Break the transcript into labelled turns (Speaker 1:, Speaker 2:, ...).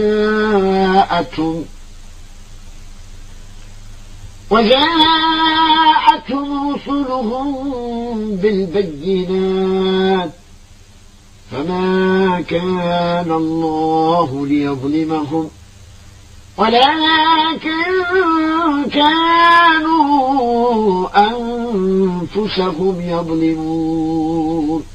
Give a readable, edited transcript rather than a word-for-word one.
Speaker 1: وجاءتهم رسلهم بالبينات فما كان الله ليظلمهم ولكن كانوا أنفسهم يظلمون